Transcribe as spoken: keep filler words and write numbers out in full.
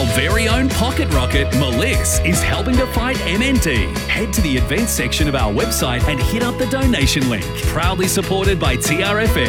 very own pocket rocket, Meliss, is helping to fight M N T. Head to the events section of our website and hit up the donation link. Proudly supported by T R F M.